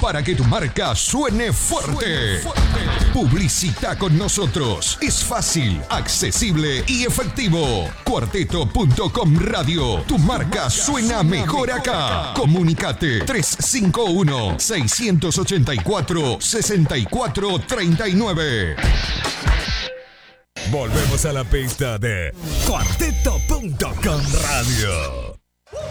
para que tu marca suene fuerte. Publicita con nosotros. Es fácil, accesible y efectivo. Cuarteto.com Radio. Tu marca suena mejor acá. Comunicate 351-684-6439. Volvemos a la pista de Cuarteto.com Radio.